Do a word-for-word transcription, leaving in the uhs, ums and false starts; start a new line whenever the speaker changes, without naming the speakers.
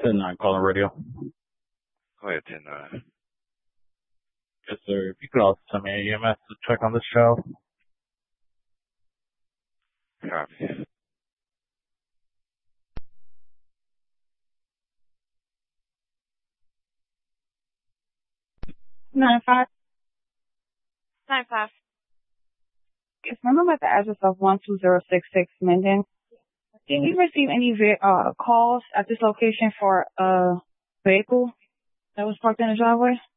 ten nine calling radio.
Go ahead, ten nine.
Yes, sir. If you could also send me an E M S to check on this show.
Copy.
Nine five.
Nine five.
Yes, ma'am. I'm at the address of one two zero six six Minden. Did we receive any ve- uh calls at this location for a vehicle that was parked in the driveway?